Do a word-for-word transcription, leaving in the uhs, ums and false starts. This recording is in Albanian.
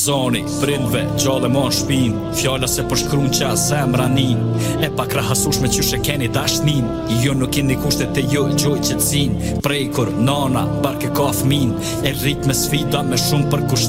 Zoni, prindve, gjallë e mon shpin Fjalla se po shkrun qa zemra nin E pa krahasush me qyshe keni dashnin Jo nuk keni kushtet e jo gjoj qëtsin Prej kur nana, barke ka fmin E rrit me sfida me shumë për kusht